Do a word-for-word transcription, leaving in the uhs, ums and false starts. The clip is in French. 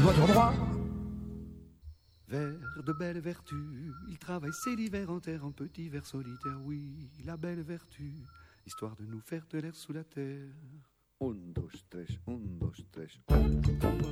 votre droit. Vers de belles vertus, il travaille ses l'hiver en terre, en petit vers solitaire, oui, la belle vertu, histoire de nous faire de l'air sous la terre. Un, dos, tres, un, dos, tres, un,